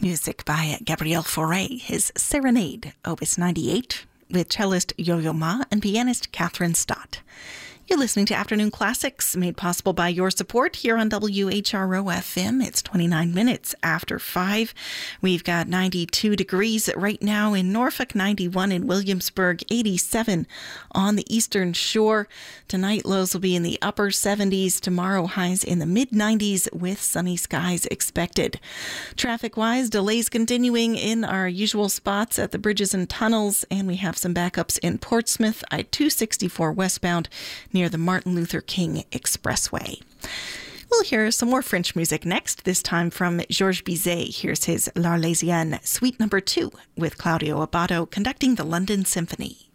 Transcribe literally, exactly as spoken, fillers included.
Music by Gabriel Fauré, his Serenade, Opus ninety-eight, with cellist Yo-Yo Ma and pianist Catherine Stott. You're listening to Afternoon Classics, made possible by your support here on W H R O F M. It's twenty-nine minutes after five. We've got ninety-two degrees right now in Norfolk, ninety-one in Williamsburg, eighty-seven on the Eastern Shore. Tonight, lows will be in the upper seventies. Tomorrow, highs in the mid-nineties with sunny skies expected. Traffic-wise, delays continuing in our usual spots at the bridges and tunnels, and we have some backups in Portsmouth, I two sixty-four westbound, near the Martin Luther King Expressway. We'll hear some more French music next, this time from Georges Bizet. Here's his L'Arlésienne, Suite Number Two, with Claudio Abbado conducting the London Symphony.